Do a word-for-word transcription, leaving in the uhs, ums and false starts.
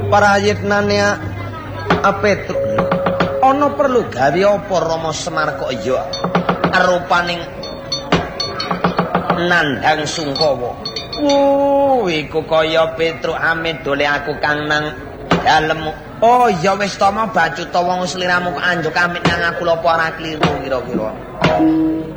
Prayitnane Petruk. Ana perlu gawe apa Rama Semar kok ya rupaning nandhang Sungkawa. Wuh, iku kaya Petruk amit dole aku kang nang dalem. Oh ya wis ta mau bacut ta wong sliramu kok anjuk amit nang aku lho apa ora kliru kira-kira.